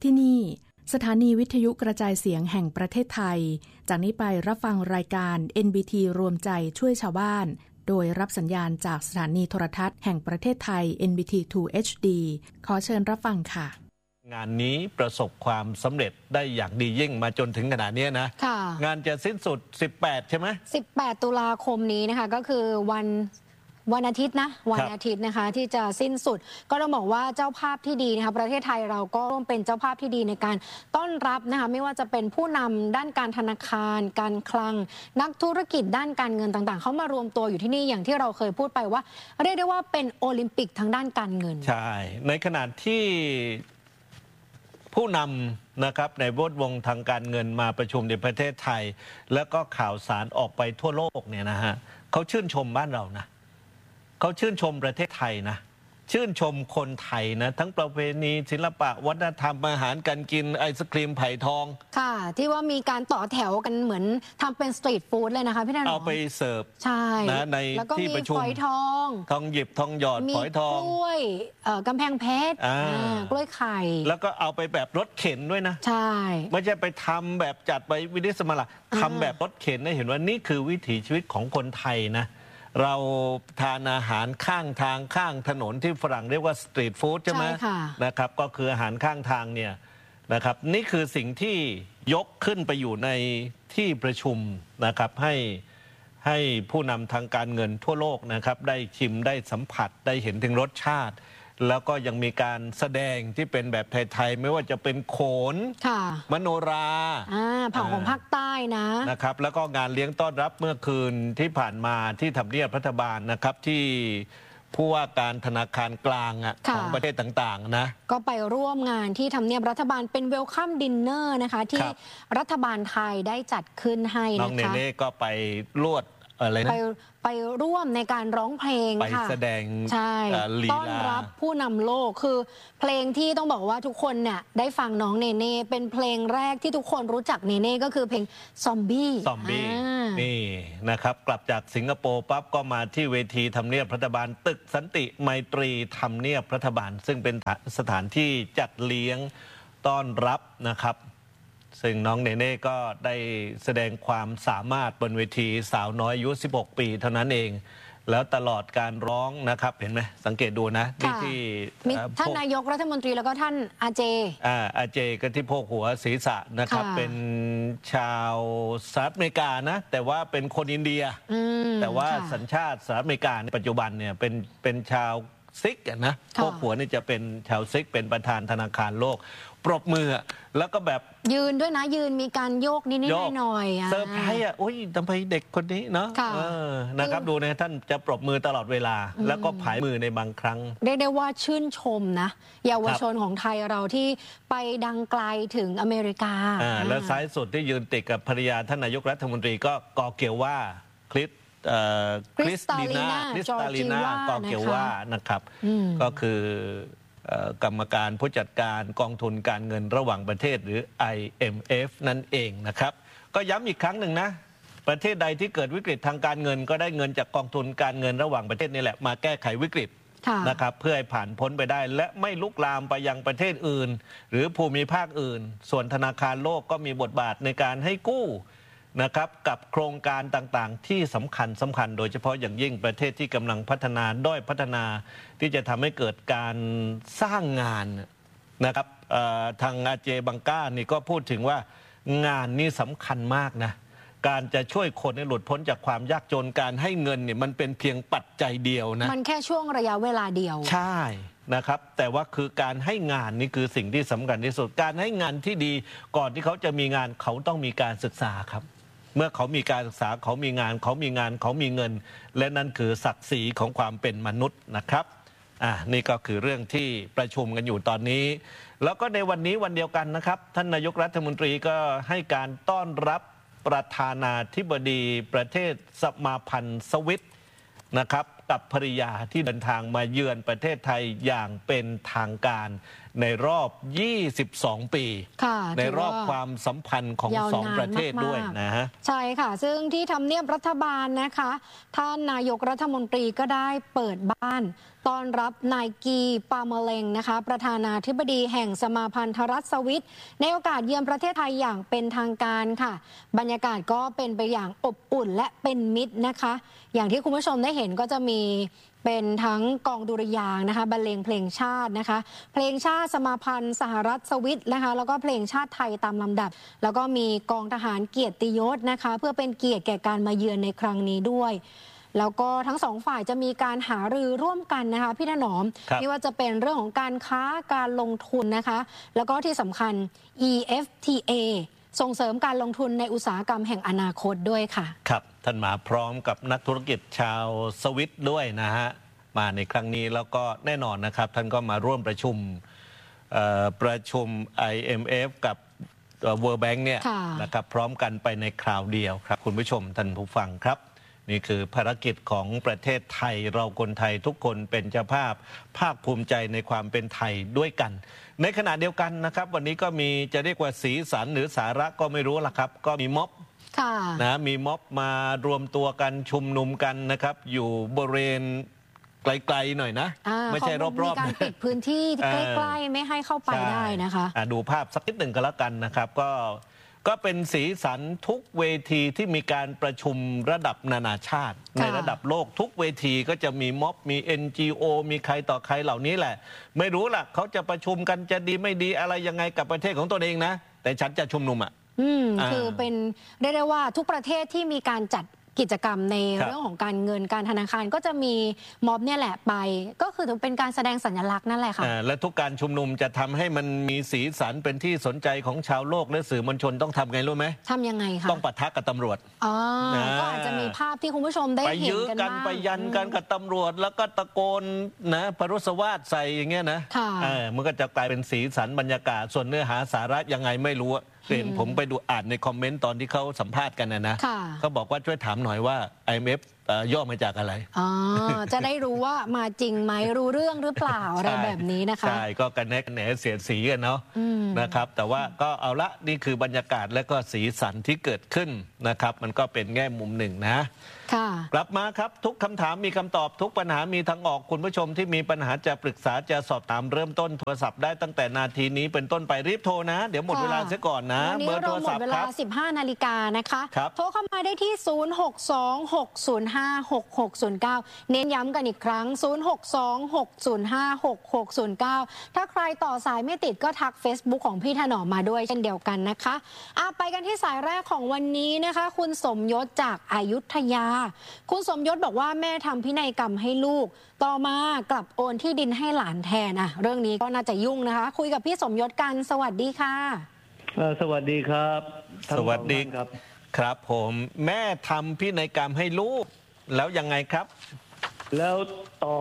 ที่นี่สถานีวิทยุกระจายเสียงแห่งประเทศไทยจากนี้ไปรับฟังรายการ NBT รวมใจช่วยชาวบ้านโดยรับสัญญาณจากสถานีโทรทัศน์แห่งประเทศไทย NBT 2 HD ขอเชิญรับฟังค่ะงานนี้ประสบความสำเร็จได้อย่างดียิ่งมาจนถึงขณะนี้นะงานจะสิ้นสุด18ใช่ไหม 18ตุลาคมนี้นะคะก็คือวันอาทิตย์นะวันอาทิตย์นะคะที่จะสิ้นสุดก็ต้องบอกว่าเจ้าภาพที่ดีนะคะประเทศไทยเราก็ร่วมเป็นเจ้าภาพที่ดีในการต้อนรับนะคะไม่ว่าจะเป็นผู้นำด้านการธนาคารการคลังนักธุรกิจด้านการเงินต่างๆเขามารวมตัวอยู่ที่นี่อย่างที่เราเคยพูดไปว่าเรียกได้ว่าเป็นโอลิมปิกทางด้านการเงินใช่ในขณะที่ผู้นำนะครับในแวดวงทางการเงินมาประชุมในประเทศไทยแล้วก็ข่าวสารออกไปทั่วโลกเนี่ยนะฮะเขาชื่นชมบ้านเรานะเขาชื่นชมประเทศไทยนะชื่นชมคนไทยนะทั้งประเพณีศิลปะวัฒนธรรมอาหารการกินไอศครีมไผ่ทองค่ะที่ว่ามีการต่อแถวกันเหมือนทำเป็นสตรีทฟู้ดเลยนะคะพี่นันเอาไปเสิร์ฟใช่นะในที่ประชุมฝอยทองทองหยิบทองหยอดฝอยทองมีกล้วยกำแพงเพชรกล้วยไข่แล้วก็เอาไปแบบรถเข็นด้วยนะใช่ไม่ใช่ไปทำแบบจัดไปวินิสมาละทำแบบรถเข็นให้เห็นว่านี่คือวิถีชีวิตของคนไทยนะเราทานอาหารข้างทางข้างถนนที่ฝรั่งเรียกว่าสตรีทฟู้ดใช่ไหมนะครับก็คืออาหารข้างทางเนี่ยนะครับนี่คือสิ่งที่ยกขึ้นไปอยู่ในที่ประชุมนะครับให้ผู้นำทางการเงินทั่วโลกนะครับได้ชิมได้สัมผัสได้เห็นถึงรสชาติแล้วก็ยังมีการแสดงที่เป็นแบบไทยๆไม่ว่าจะเป็นโขนมโนราผังของภาคใต้นะครับแล้วก็งานเลี้ยงต้อนรับเมื่อคืนที่ผ่านมาที่ทำเนียบรัฐบาลนะครับที่ผู้ว่าการธนาคารกลางของประเทศต่างๆนะก็ไปร่วมงานที่ทำเนียบรัฐบาลเป็นเวลคัมดินเนอร์นะคะที่รัฐบาลไทยได้จัดขึ้นให้นะคะน้องเนเน่ก็ไปลวดอะไรนะไปร่วมในการร้องเพลงไปแสดงใช่ต้อนรับผู้นำโลกคือเพลงที่ต้องบอกว่าทุกคนเนี่ยได้ฟังน้องเนเน่เป็นเพลงแรกที่ทุกคนรู้จักเนเน่ก็คือเพลงซอมบี้นี่นะครับกลับจากสิงคโปร์ปั๊บก็มาที่เวทีทำเนียบรัฐบาลตึกสันติไมตรีทำเนียบรัฐบาลซึ่งเป็นสถานที่จัดเลี้ยงต้อนรับนะครับซึ่งน้องเนเน่ก็ได้แสดงความสามารถบนเวทีสาวน้อยอายุ16 ปีเท่านั้นเองแล้วตลอดการร้องนะครับเห็นไหมสังเกตดูนะที่ท่านนายกรัฐมนตรีแล้วก็ท่านอาเจก็ที่โพกหัวศีรษะนะครับเป็นชาวสหรัฐอเมริกานะแต่ว่าเป็นคนอินเดียแต่ว่าสัญชาติสหรัฐอเมริกาในปัจจุบันเนี่ยเป็นชาวซิกนะโพกหัวนี่จะเป็นชาวซิกเป็นประธานธนาคารโลกปรบมือแล้วก็แบบยืนด้วยนะยืนมีการโยกนิดๆหน่อยเซอร์ไพรส์โอ้ยทำไมเด็กคนนี้เนาะนะครับดูนะท่านจะปรบมือตลอดเวลาแล้วก็ผายมือในบางครั้งเรียกได้ว่าชื่นชมนะเยาวชนของไทยเราที่ไปดังไกลถึงอเมริกาแล้วซ้ายสุดที่ยืนติดกับภรรยาท่านนายกรัฐมนตรีก็กอเกียวว่าคริสตาลีนากอเกียวว่านะครับก็คือกรรมการผู้จัดการกองทุนการเงินระหว่างประเทศหรือ IMF นั่นเองนะครับก็ย้ำอีกครั้งหนึ่งนะประเทศใดที่เกิดวิกฤตทางการเงินก็ได้เงินจากกองทุนการเงินระหว่างประเทศนี่แหละมาแก้ไขวิกฤตนะครับเพื่อให้ผ่านพ้นไปได้และไม่ลุกลามไปยังประเทศอื่นหรือภูมิภาคอื่นส่วนธนาคารโลกก็มีบทบาทในการให้กู้นะครับกับโครงการต่างๆที่สำคัญโดยเฉพาะอย่างยิ่งประเทศที่กำลังพัฒนาด้อยพัฒนาที่จะทำให้เกิดการสร้างงานนะครับทางอาเจบังก้านี่ก็พูดถึงว่างานนี้สำคัญมากนะการจะช่วยคนให้หลุดพ้นจากความยากจนการให้เงินเนี่ยมันเป็นเพียงปัจจัยเดียวนะมันแค่ช่วงระยะเวลาเดียวใช่นะครับแต่ว่าคือการให้งานนี่คือสิ่งที่สำคัญที่สุดการให้งานที่ดีก่อนที่เขาจะมีงานเขาต้องมีการศึกษาครับเมื่อเขามีการศึกษาเขามีงานเขามีเงินและนั่นคือศักดิ์ศรีของความเป็นมนุษย์นะครับนี่ก็คือเรื่องที่ประชุมกันอยู่ตอนนี้แล้วก็ในวันนี้วันเดียวกันนะครับท่านนายกรัฐมนตรีก็ให้การต้อนรับประธานาธิบดีประเทศสมาพันธ์สวิตนะครับกับภริยาที่เดินทางมาเยือนประเทศไทยอย่างเป็นทางการในรอบ 22 ปีในรอบความสัมพันธ์ของสองประเทศด้วยนะฮะใช่ค่ะซึ่งที่ทำเนียบรัฐบาลนะคะท่านนายกรัฐมนตรีก็ได้เปิดบ้านต้อนรับนายกีปาเมเลงนะคะประธานาธิบดีแห่งสมาพันธรัฐสวิตในโอกาสเยือนประเทศไทยอย่างเป็นทางการค่ะบรรยากาศก็เป็นไปอย่างอบอุ่นและเป็นมิตรนะคะอย่างที่คุณผู้ชมได้เห็นก็จะมีเป็นทั้งกองดุริยางค์นะคะบรรเลงเพลงชาตินะคะเพลงชาติสมาพันธ์สหรัฐสวิตนะคะแล้วก็เพลงชาติไทยตามลำดับแล้วก็มีกองทหารเกียรติยศนะคะเพื่อเป็นเกียรติแก่การมาเยือนในครั้งนี้ด้วยแล้วก็ทั้งสองฝ่ายจะมีการหารือร่วมกันนะคะพี่ถนอมไม่ว่าจะเป็นเรื่องของการค้าการลงทุนนะคะแล้วก็ที่สำคัญ EFTA ส่งเสริมการลงทุนในอุตสาหกรรมแห่งอนาคตด้วยค่ะครับท่านมาพร้อมกับนักธุรกิจชาวสวิตด้วยนะฮะมาในครั้งนี้แล้วก็แน่นอนนะครับท่านก็มาร่วมประชุม IMF กับ World Bank เนี่ยนะครับพร้อมกันไปในคราวเดียวครับคุณผู้ชมท่านผู้ฟังครับนี่คือภารกิจของประเทศไทยเราคนไทยทุกคนเป็นเจ้าภาพภาคภูมิใจในความเป็นไทยด้วยกันในขณะเดียวกันนะครับวันนี้ก็มีจะเรียกว่าสีสันหรือสาระก็ไม่รู้ละครับก็มีม็อบนะมีม็อบมารวมตัวกันชุมนุมกันนะครับอยู่บริเวณไกลๆหน่อยนะไม่ใช่รอบๆมีการปิดพื้นที่ใกล้ๆไม่ให้เข้าไปได้นะคะดูภาพสักนิดหนึ่งก็แล้วกันนะครับก็เป็นสีสันทุกเวทีที่มีการประชุมระดับนานาชาติในระดับโลกทุกเวทีก็จะมีม็อบมี NGO มีใครต่อใครเหล่านี้แหละไม่รู้ล่ะเขาจะประชุมกันจะดีไม่ดีอะไรยังไงกับประเทศของตนเองนะแต่ฉันจะชุมนุมคือเป็นเรียกได้ว่าทุกประเทศที่มีการจัดกิจกรรมในเรื่องของการเงินการธนาคารก็จะมีม็อบเนี่ยแหละไปก็คือเป็นการแสดงสัญลักษณ์นั่นแหละค่ะและทุกการชุมนุมจะทำให้มันมีสีสันเป็นที่สนใจของชาวโลกและสื่อมวลชนต้องทำไงรู้ไหมทำยังไงคะต้องปะทะกับตำรวจก็อาจจะมีภาพที่คุณผู้ชมได้เห็นกันไปยันกันกับตำรวจแล้วก็ตะโกนนะพรุษวาทใส่อย่างเงี้ยนะมันก็จะกลายเป็นสีสันบรรยากาศส่วนเนื้อหาสาระยังไงไม่รู้เห็นผมไปดูอ่านในคอมเมนต์ตอนที่เขาสัมภาษณ์กันนะเขาบอกว่าช่วยถามหน่อยว่า IMF ย่อมาจากอะไรจะได้รู้ว่ามาจริงไหมรู้เรื่องหรือเปล่าอะไรแบบนี้นะคะใช่ก็กันแหนเสียดสีกันเนาะนะครับแต่ว่าก็เอาละนี่คือบรรยากาศและก็สีสันที่เกิดขึ้นนะครับมันก็เป็นแง่มุมหนึ่งนะกลับมาครับทุกคำถามมีคำตอบทุกปัญหามีทางออกคุณผู้ชมที่มีปัญหาจะปรึกษาจะสอบถามเริ่มต้นโทรศัพท์ได้ตั้งแต่นาทีนี้เป็นต้นไปรีบโทรนะเดี๋ยวหมดเวลาเสียก่อนนะเบอร์โทรศัพท์ครับ15 นาฬิกานะคะโทรเข้ามาได้ที่0626056609เน้นย้ำกันอีกครั้ง0626056609ถ้าใครต่อสายไม่ติดก็ทัก Facebook ของพี่ถนอมมาด้วยเช่นเดียวกันนะคะไปกันที่สายแรกของวันนี้นะคะคุณสมยศจากอยุธยาคุณสมยศบอกว่าแม่ทำพินัยกรรมให้ลูกต่อมากลับโอนที่ดินให้หลานแทนเรื่องนี้ก็น่าจะยุ่งนะคะคุยกับพี่สมยศกันสวัสดีค่ะสวัสดีครับสวัสดีครับครับผมแม่ทำพินัยกรรมให้ลูกแล้วยังไงครับแล้วต่อ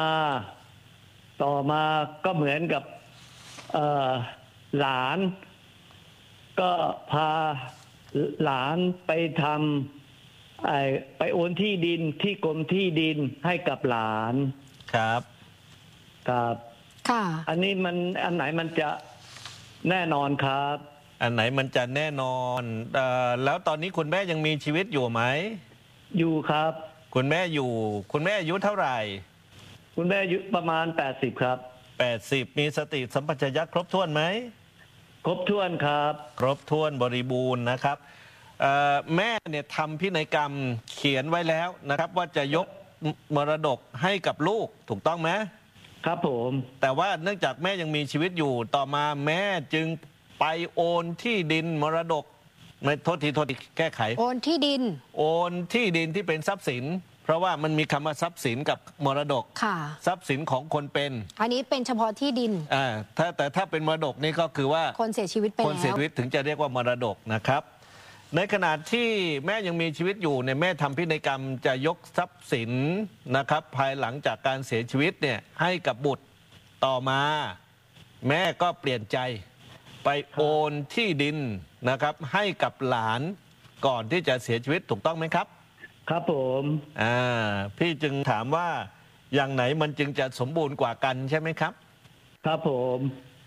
มาก็เหมือนกับหลานก็พาหลานไปทำไปโอนที่ดินที่กรมที่ดินให้กับหลานครับค่ะอันนี้มันอันไหนมันจะแน่นอนครับอันไหนมันจะแน่นอนแล้วตอนนี้คุณแม่ยังมีชีวิตอยู่ไหมอยู่ครับคุณแม่อายุเท่าไหร่คุณแม่อายุประมาณ80ครับ 80มีสติสัมปชัญญะครบถ้วนไหมครบถ้วนครับครบถ้วนบริบูรณ์นะครับแม่เนี่ยทำพินัยกรรมเขียนไว้แล้วนะครับว่าจะยกมรดกให้กับลูกถูกต้องไหมครับผมแต่ว่าเนื่องจากแม่ยังมีชีวิตอยู่ต่อมาแม่จึงไปโอนที่ดินมรดกไม่โทษทีแก้ไขโอนที่ดินที่เป็นทรัพย์สินเพราะว่ามันมีคำว่าทรัพย์สินกับมรดกทรัพย์สินของคนเป็นอันนี้เป็นเฉพาะที่ดินแต่ถ้าเป็นมรดกนี่ก็คือว่าคนเสียชีวิตไปแล้วคนเสียชีวิตถึงจะเรียกว่ามรดกนะครับในขณะที่แม่ยังมีชีวิตอยู่เนี่ยแม่ทำพินัยกรรมจะยกทรัพย์สินนะครับภายหลังจากการเสียชีวิตเนี่ยให้กับบุตรต่อมาแม่ก็เปลี่ยนใจไปโอนที่ดินนะครับให้กับหลานก่อนที่จะเสียชีวิตถูกต้องไหมครับครับผมพี่จึงถามว่าอย่างไหนมันจึงจะสมบูรณ์กว่ากันใช่ไหมครับครับผม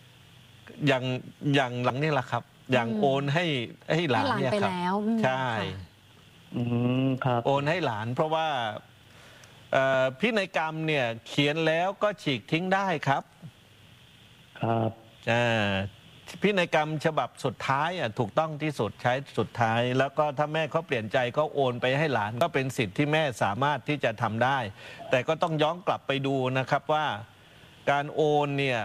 อย่างหลังนี่แหละครับอย่างโอนให้หลานเนี่ยครับใช่ครับโอนให้หลานเพราะว่าพินัยกรรมเนี่ยเขียนแล้วก็ฉีกทิ้งได้ครับครับพินัยกรรมฉบับสุดท้ายถูกต้องที่สุดใช้สุดท้ายแล้วก็ถ้าแม่เขาเปลี่ยนใจเขาโอนไปให้หลานก็เป็นสิทธิ์ที่แม่สามารถที่จะทำได้แต่ก็ต้องย้อนกลับไปดูนะครับว่าการโอนเนี่ย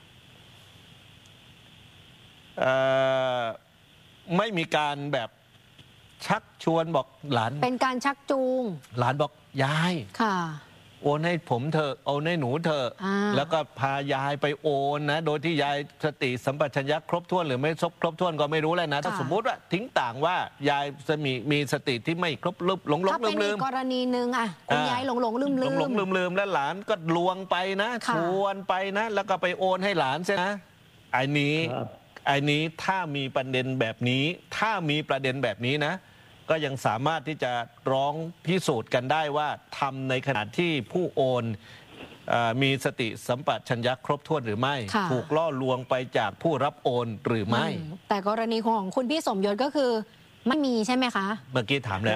ไม่มีการแบบชักชวนบอกหลานเป็นการชักจูงหลานบอกยายค่ะโอนให้ผมเถอะโอนให้หนูเถอะแล้วก็พายายไปโอนนะโดยที่ยายสติสัมปชัญญะครบถ้วนหรือไม่ครบถ้วนก็ไม่รู้เลยนะถ้าสมมุติว่าทิ้งต่างว่ายายจะมีสติที่ไม่ครบหลงถ้าเป็นอีกกรณีหนึ่งคุณยายหลงลืมแล้วหลานก็ลวงไปนะชวนไปนะแล้วก็ไปโอนให้หลานใช่ไหมไอ้นี้ถ้ามีประเด็นแบบนี้นะก็ยังสามารถที่จะร้องพิสูจน์กันได้ว่าทำในขณะที่ผู้โอนมีสติสัมปชัญญะครบถ้วนหรือไม่ถูกล่อลวงไปจากผู้รับโอนหรือไม่แต่กรณีของคุณพี่สมยศก็คือไม่มีใช่ไหมคะเมื่อกี้ถามแล้ว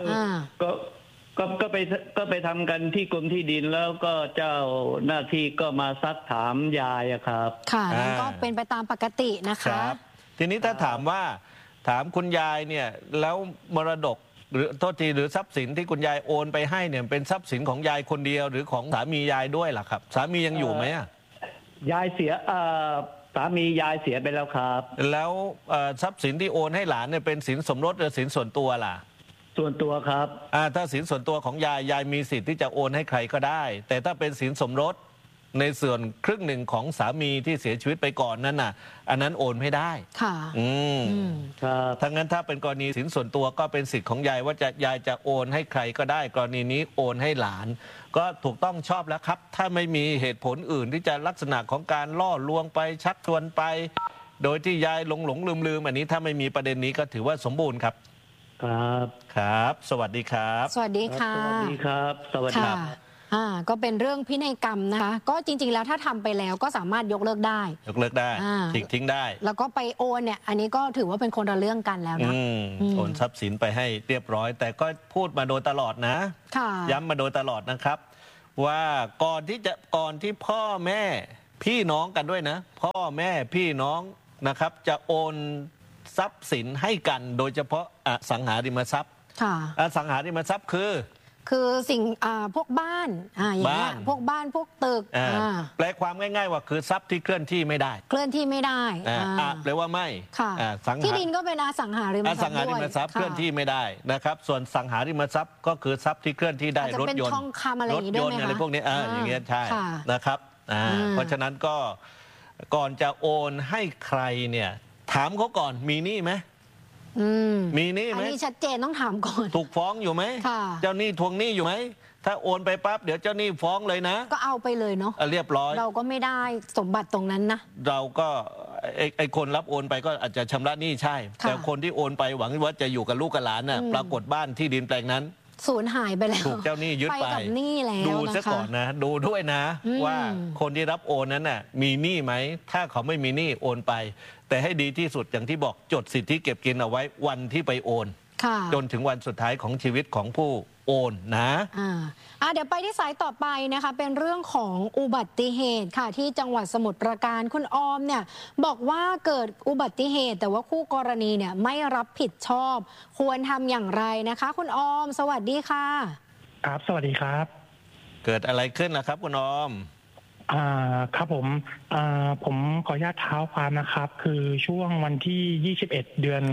ก็ไปทำกันที่กรมที่ดินแล้วก็เจ้าหน้าที่ก็มาซักถามยายครับค่ะนั่นก็เป็นไปตามปกตินะคะทีนี้ถ้าถามคุณยายเนี่ยแล้วมรดกหรือโทษทีหรือทรัพย์สินที่คุณยายโอนไปให้เนี่ยเป็นทรัพย์สินของยายคนเดียวหรือของสามียายด้วยล่ะครับสามียังอยู่ไหมยายเสียสามียายเสียไปแล้วครับแล้วทรัพย์สินที่โอนให้หลานเนี่ยเป็นสินสมรสหรือสินส่วนตัวล่ะส่วนตัวครับถ้าสินส่วนตัวของยายมีสิทธิ์ที่จะโอนให้ใครก็ได้แต่ถ้าเป็นสินสมรสในส่วนครึ่งหนึ่งของสามีที่เสียชีวิตไปก่อนนั่นน่ะอันนั้นโอนไม่ได้ค่ะครับทั้งนั้นถ้าเป็นกรณีสินส่วนตัวก็เป็นสิทธิ์ของยายว่ายายจะโอนให้ใครก็ได้กรณีนี้โอนให้หลานก็ถูกต้องชอบแล้วครับถ้าไม่มีเหตุผลอื่นที่จะลักษณะของการล่อลวงไปชักชวนไปโดยที่ยายหลงลืมอันนี้ถ้าไม่มีประเด็นนี้ก็ถือว่าสมบูรณ์ครับครับสวัสดีครับสวัสดีค่ะสวัสดีครับสวัสดีครับก็เป็นเรื่องพินัยกรรมนะคะก็จริงๆแล้วถ้าทำไปแล้วก็สามารถยกเลิกได้ทิ้งได้แล้วก็ไปโอนเนี่ยอันนี้ก็ถือว่าเป็นคนละเรื่องกันแล้วนะโอนทรัพย์สินไปให้เรียบร้อยแต่ก็พูดมาโดยตลอดนะย้ำมาโดยตลอดนะครับว่าก่อนที่พ่อแม่พี่น้องกันด้วยนะพ่อแม่พี่น้องนะครับจะโอนทรัพย์สินให้กันโดยเฉพาะอสังหาริมทรัพย์อสังหาริมทรัพย์คือสิ่งพวกบ้านอย่างเงี้ยพวกบ้านพวกตึกแปลความง่ายๆว่าคือทรัพย์ที่เคลื่อนที่ไม่ได้เคลื่อนที่ไม่ได้แปลว่าไม่ที่ดินก็เป็นอสังหาริมทรัพย์อสังหาริมทรัพย์เคลื่อนที่ไม่ได้นะครับส่วนสังหาริมทรัพย์ก็คือทรัพย์ที่เคลื่อนที่ได้รถยนต์อะไรพวกนี้อย่างเงี้ยใช่นะครับเพราะฉะนั้นก็ก่อนจะโอนให้ใครเนี่ยถามเขาก่อนมีหนี้ไหมมีหนี้ไหมอันนี้ชัดเจนต้องถามก่อนถูกฟ้องอยู่ไหมเจ้าหนี้ทวงหนี้อยู่ไหมถ้าโอนไปปั๊บเดี๋ยวเจ้าหนี้ฟ้องเลยนะก็เอาไปเลยเนาะเรียบร้อยเราก็ไม่ได้สมบัติตรงนั้นนะเราก็ไอ้คนรับโอนไปก็อาจจะชำระหนี้ใช่แต่คนที่โอนไปหวังว่าจะอยู่กับลูกกับหลานน่ะปรากฏบ้านที่ดินแปลงนั้นสูญหายไปแล้วถูกเจ้าหนี้ยึดไปกับหนี้แล้วดูซะก่อนนะดูด้วยนะว่าคนที่รับโอนนั้นน่ะมีหนี้ไหมถ้าเขาไม่มีหนี้โอนไปแต่ให้ดีที่สุดอย่างที่บอกจดสิทธิเก็บกินเอาไว้วันที่ไปโอนจนถึงวันสุดท้ายของชีวิตของผู้โอนนะเดี๋ยวไปที่สายต่อไปนะคะเป็นเรื่องของอุบัติเหตุค่ะที่จังหวัดสมุทรปราการคุณออมเนี่ยบอกว่าเกิดอุบัติเหตุแต่ว่าคู่กรณีเนี่ยไม่รับผิดชอบควรทำอย่างไรนะคะคุณออมสวัสดีค่ะครับสวัสดีครับเกิดอะไรขึ้นล่ะครับคุณออมครับผมขออนุญาตเท้าความนะครับคือช่วงวันที่21เดือน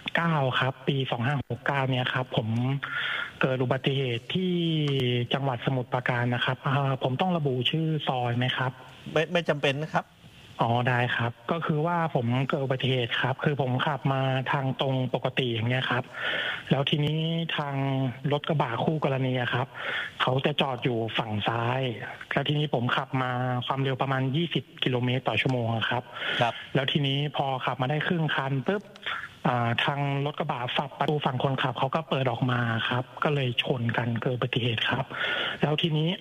9ครับปี2569เนี่ยครับผมเกิดอุบัติเหตุที่จังหวัดสมุทรปราการนะครับผมต้องระบุชื่อซอยไหมครับไม่จำเป็นนะครับได้ครับก็คือว่าผมเกิดอุบัติเหตุครับคือผมขับมาทางตรงปกติอย่างเงี้ยครับแล้วทีนี้ทางรถกระบะคู่กรณีครับเขาจะจอดอยู่ฝั่งซ้ายแล้วทีนี้ผมขับมาความเร็วประมาณ20 กิโลเมตรต่อชั่วโมงครับแล้วทีนี้พอขับมาได้ครึ่งคันปุ๊บทางรถกระบะฝั่งประตูฝั่งคนขับเขาก็เปิดออกมาครับก็เลยชนกันเกิดอุบัติเหตุครับแล้วทีนี้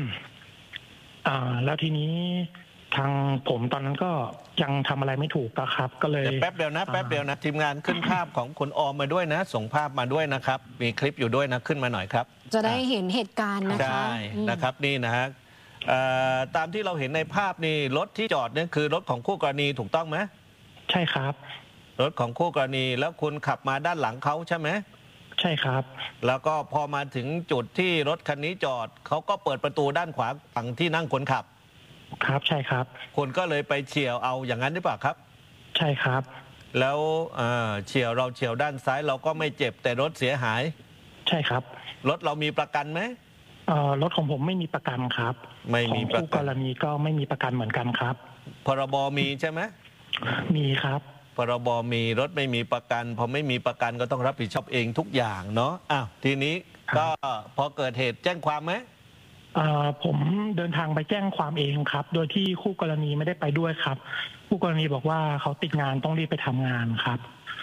ทางผมตอนนั้นก็ยังทำอะไรไม่ถูกครับก็เลยแป๊บเดียวนะทีมงานขึ้นภาพของคุณออมมาด้วยนะส่งภาพมาด้วยนะครับมีคลิปอยู่ด้วยนะขึ้นมาหน่อยครับจะได้เห็นเหตุการณ์นะคะใช่นะครับนี่นะฮะตามที่เราเห็นในภาพนี่รถที่จอดเนี่ยคือรถของคู่กรณีถูกต้องไหมใช่ครับรถของคู่กรณีแล้วคุณขับมาด้านหลังเขาใช่ไหมใช่ครับแล้วก็พอมาถึงจุดที่รถคันนี้จอดเขาก็เปิดประตูด้านขวาฝั่งที่นั่งคนขับครับใช่ครับคุณก็เลยไปเฉี่ยวเอาอย่างนั้นหรือเปล่าครับใช่ครับแล้วเฉี่ยวด้านซ้ายเราก็ไม่เจ็บแต่รถเสียหายใช่ครับรถเรามีประกันไหมรถของผมไม่มีประกันครับไม่มีประกันคู่กรณีก็ไม่มีประกันเหมือนกันครับพรบมีใช่ไหมมีครับพรบมีรถไม่มีประกันพอไม่มีประกันก็ต้องรับผิดชอบเองทุกอย่างเนาะทีนี้ก็พอเกิดเหตุแจ้งความไหมผมเดินทางไปแจ้งความเองครับโดยที่คู่กรณีไม่ได้ไปด้วยครับคู่กรณีบอกว่าเขาติดงานต้องรีบไปทำงานครับ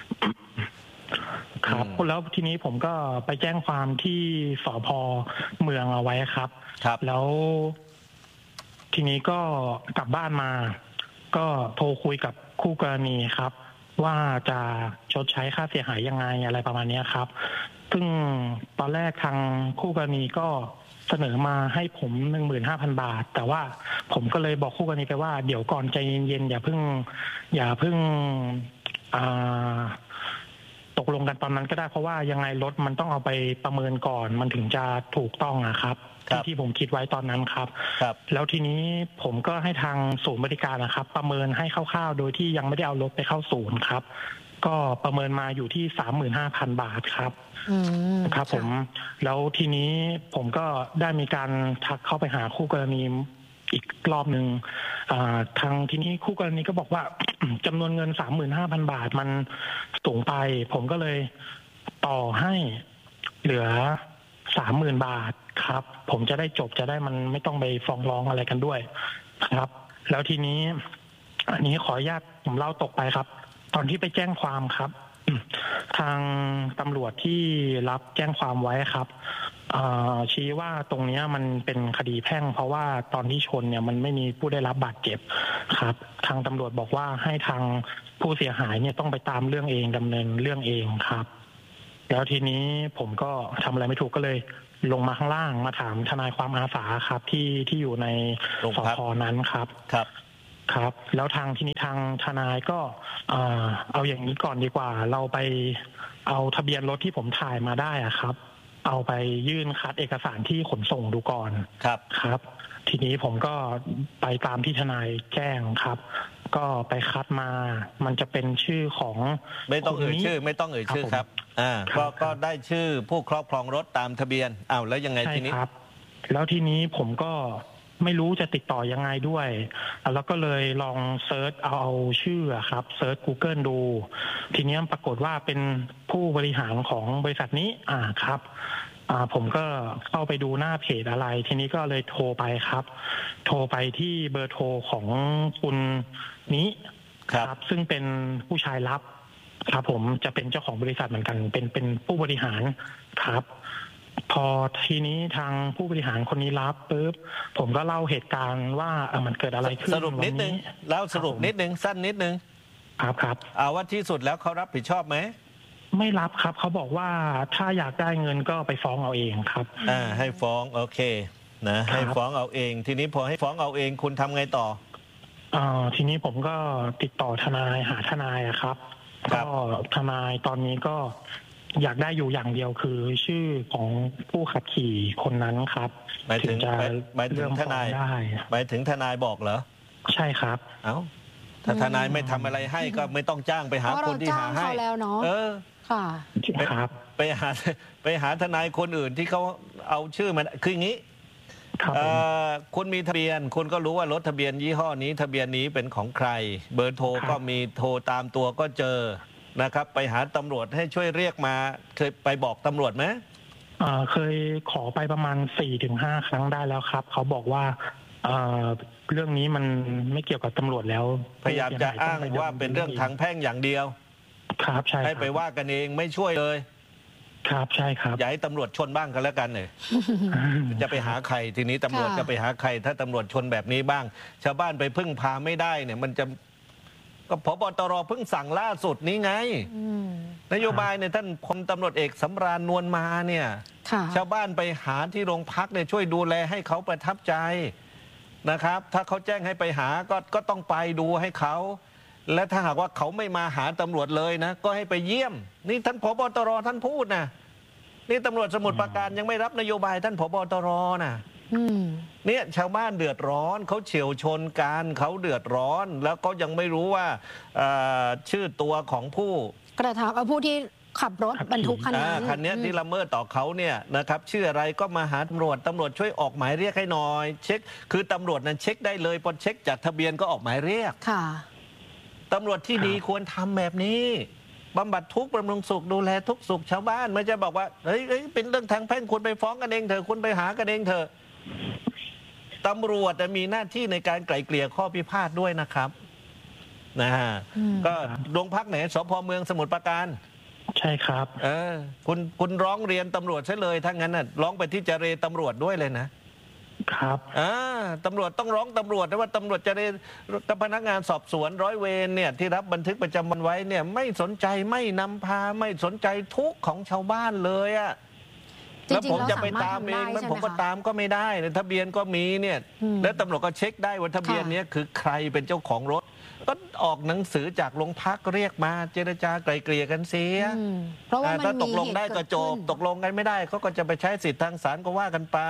ครับแล้วทีนี้ผมก็ไปแจ้งความที่สภ.เมืองเอาไว้ครับแล้วทีนี้ก็กลับบ้านมาก็โทรคุยกับคู่กรณีครับว่าจะชดใช้ค่าเสียหายยังไงอะไรประมาณนี้ครับซึ่งตอนแรกทางคู่กรณีก็เสนอมาให้ผม 15,000 บาทแต่ว่าผมก็เลยบอกคู่กรณีไปว่าเดี๋ยวก่อนใจเย็นๆอย่าเพิ่งตกลงกันตอนนั้นก็ได้เพราะว่ายังไงรถมันต้องเอาไปประเมินก่อนมันถึงจะถูกต้องครับที่ผมคิดไว้ตอนนั้นครับแล้วทีนี้ผมก็ให้ทางศูนย์บริการนะครับประเมินให้คร่าวๆโดยที่ยังไม่ได้เอารถไปเข้าศูนย์ครับก็ประเมินมาอยู่ที่ 35,000 บาทครับครับผมแล้วทีนี้ผมก็ได้มีการทักเข้าไปหาคู่กรณีอีกรอบหนึ่งทางทีนี้คู่กรณีก็บอกว่า จำนวนเงิน 35,000 บาทมันสูงไปผมก็เลยต่อให้เหลือ 30,000 บาทครับผมจะได้จบจะได้มันไม่ต้องไปฟ้องร้องอะไรกันด้วยครับแล้วทีนี้อันนี้ขออนุญาตผมเล่าตกไปครับตอนที่ไปแจ้งความครับทางตำรวจที่รับแจ้งความไว้ครับชี้ว่าตรงนี้มันเป็นคดีแพ่งเพราะว่าตอนที่ชนเนี่ยมันไม่มีผู้ได้รับบาดเจ็บครับทางตำรวจบอกว่าให้ทางผู้เสียหายเนี่ยต้องไปตามเรื่องเองดำเนินเรื่องเองครับแล้วทีนี้ผมก็ทำอะไรไม่ถูกก็เลยลงมาข้างล่างมาถามทนายความอาสาครับที่อยู่ในสภ.นั้นครับครับแล้วทางที่นี้ทางทนายก็เอาอย่างนี้ก่อนดีกว่าเราไปเอาทะเบียนรถที่ผมถ่ายมาได้ครับเอาไปยื่นคัดเอกสารที่ขนส่งดูก่อนครับทีนี้ผมก็ไปตามที่ทนายแจ้งครับก็ไปคัดมามันจะเป็นชื่อของไม่ต้องเอ่ยชื่อครับก็ได้ชื่อผู้ครอบครองรถตามทะเบียนแล้วยังไงทีนี้แล้วทีนี้ผมก็ไม่รู้จะติดต่อยังไงด้วยแล้วก็เลยลองเซิร์ชเอาชื่อครับเซิร์ช Google ดูทีนี้ปรากฏว่าเป็นผู้บริหารของบริษัทนี้ครับผมก็เข้าไปดูหน้าเพจอะไรทีนี้ก็เลยโทรไปครับโทรไปที่เบอร์โทรของคุณนี้ครับซึ่งเป็นผู้ชายรับครับผมจะเป็นเจ้าของบริษัทเหมือนกันเป็นผู้บริหารครับพอทีนี้ทางผู้บริหารคนนี้รับปุ๊บผมก็เล่าเหตุการณ์ว่ามันเกิดอะไรขึ้นสรุปนิดนึงแล้วสรุปนิดนึงสั้นนิดนึงครับว่าที่สุดแล้วเขารับผิดชอบไหมไม่รับครับเขาบอกว่าถ้าอยากได้เงินก็ไปฟ้องเอาเองครับให้ฟ้องโอเคนะให้ฟ้องเอาเองทีนี้พอให้ฟ้องเอาเองคุณทำไงต่อทีนี้ผมก็ติดต่อทนายหาทนายครับก็ทนายตอนนี้ก็อยากได้อยู่อย่างเดียวคือชื่อของผู้ขับขี่คนนั้นครับหมายถึงทนายหมายถึงทนายบอกเหรอใช่ครับถ้าทนายไม่ทำอะไรให้ก็ไม่ต้องจ้างไปหาคนที่หาให้แล้วเนาะค่ะไปหาทนายคนอื่นที่เขาเอาชื่อมันคืออย่างนี้คุณมีทะเบียนคุณก็รู้ว่ารถทะเบียนยี่ห้อนี้ทะเบียนนี้เป็นของใครเบอร์โทรก็มีโทรตามตัวก็เจอนะครับไปหาตำรวจให้ช่วยเรียกมาเคยไปบอกตำรวจไหมเคยขอไปประมาณ 4-5 ครั้งได้แล้วครับเขาบอกว่าเรื่องนี้มันไม่เกี่ยวกับตำรวจแล้วพยายามจะอ้างว่าเป็นเรื่องทางแพ่งอย่างเดียวครับใช่ให้ไปว่ากันเองไม่ช่วยเลยครับใช่ครับอย่าให้ตำรวจชนบ้างกันแล้วกันเลยจะไปหาใครทีนี้ตำรวจจะไปหาใครถ้าตำรวจชนแบบนี้บ้างชาวบ้านไปพึ่งพาไม่ได้เนี่ยมันจะก็ผบ.ตร.เพิ่งสั่งล่าสุดนี้ไงนโยบายเนี่ยท่านพลตำรวจเอกสำราญนวลมาเนี่ยชาวบ้านไปหาที่โรงพักเนี่ยช่วยดูแลให้เขาประทับใจนะครับถ้าเขาแจ้งให้ไปหาก็ต้องไปดูให้เขาและถ้าหากว่าเขาไม่มาหาตำรวจเลยนะก็ให้ไปเยี่ยมนี่ท่านผบ.ตร.ท่านพูดนะนี่ตำรวจสมุทรปราการยังไม่รับนโยบายท่านผบ.ตร.นะเนี่ยชาวบ้านเดือดร้อนเขาเฉียวชนกันเขาเดือดร้อนแล้วก็ยังไม่รู้ว่าชื่อตัวของผู้กระทำผู้ที่ขับรถบรรทุกคันนี้ที่ละเมิดต่อเขาเนี่ยนะครับชื่ออะไรก็มาหาตำรวจช่วยออกหมายเรียกให้หน่อยเช็คคือตำรวจนั้นเช็คได้เลยพอเช็คจากทะเบียนก็ออกหมายเรียกค่ะตำรวจที่ดีควรทำแบบนี้บำบัดทุกข์บำรุงสุขดูแลทุกสุขชาวบ้านไม่จะบอกว่าเฮ้ยเป็นเรื่องทางแพ่งคุณไปฟ้องกันเองเถอะคุณไปหากันเองเถอะตำรวจจะมีหน้าที่ในการไกล่เกลี่ยข้อพิพาทด้วยนะครับนะฮะก็โรงพักไหนสพ.เมืองสมุทรปราการใช่ครับคุณร้องเรียนตำรวจใช่เลยถ้างั้นน่ะร้องไปที่เจรตำรวจด้วยเลยนะครับตำรวจต้องร้องตำรวจว่าตำรวจเจรกับพนักงานสอบสวนร้อยเวรเนี่ยที่รับบันทึกประจำวันไว้เนี่ยไม่สนใจไม่นำพาไม่สนใจทุกข์ของชาวบ้านเลยอะแล้วผมจะไปตามเองผมก็ตามก็ไม่ได้ทะเบียนก็มีเนี่ยแล้วตำรวจก็เช็คได้ว่าทะเบียนนี้คือใครเป็นเจ้าของรถก็ออกหนังสือจากโรงพักเรียกมาเจรจาไกลเกลี่ยกันเสียเพราะว่ามันตกลงได้ก็จบตกลงกันไม่ได้เขาก็จะไปใช้สิทธิทางศาลก็ว่ากันไป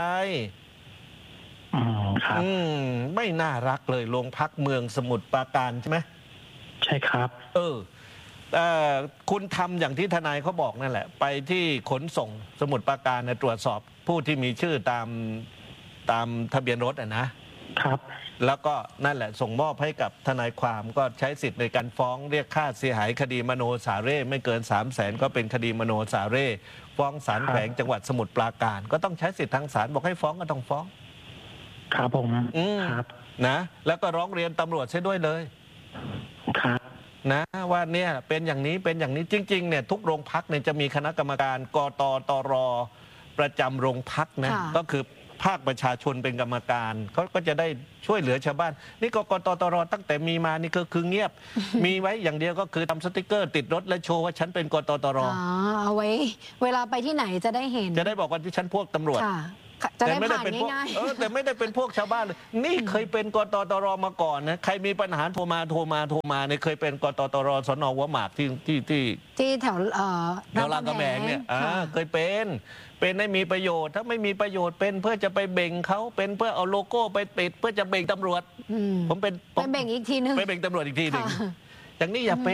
ไม่น่ารักเลยโรงพักเมืองสมุทรปราการใช่ไหมใช่ครับคุณทำอย่างที่ทนายเขาบอกนั่นแหละไปที่ขนส่งสมุทรปราการตรวจสอบผู้ที่มีชื่อตามทะเบียนรถนะครับแล้วก็นั่นแหละส่งมอบให้กับทนายความก็ใช้สิทธิ์ในการฟ้องเรียกค่าเสียหายคดีมโนสาเร่ไม่เกิน 300,000 ก็เป็นคดีมโนสาเร่ฟ้องศาลแขวงจังหวัดสมุทรปราการก็ต้องใช้สิทธิ์ทางศาลบอกให้ฟ้องก็ต้องฟ้องครับผมครับนะแล้วก็ร้องเรียนตำรวจใช้ด้วยเลยครับนะว่าเนี่ยเป็นอย่างนี้เป็นอย่างนี้จริงๆเนี่ยทุกโรงพักเนี่ยจะมีคณะกรรมการกตตรประจำโรงพักนะก็คือภาคประชาชนเป็นกรรมการเขาก็จะได้ช่วยเหลือชาวบ้านนี่กตตรตั้งแต่มีมานี่ก็คือเงียบมีไว้อย่างเดียวก็คือทำสติกเกอร์ติดรถและโชว์ว่าฉันเป็นกตตรเอาไว้เวลาไปที่ไหนจะได้เห็นจะได้บอกว่าที่ฉันพวกตำรวจแต่ไม่ได้เป็นพวกแต่ไม่ได้เป็นพวกชาวบ้านเลยนี่เคยเป็นกตตรมาก่อนนะใครมีปัญหาโทรมาเนี่ยเคยเป็นกตตรสน.หัวหมากที่แถวรามคำแหงเนี่ยเคยเป็นให้มีประโยชน์ถ้าไม่มีประโยชน์เป็นเพื่อจะไปเบ่งเขาเป็นเพื่อเอาโลโก้ไปติดเพื่อจะเบ่งตำรวจผมเป็นไปเบ่งอีกทีนึงไปเบ่งตำรวจอีกทีหนึ่งอย่างนี้อย่าเป็น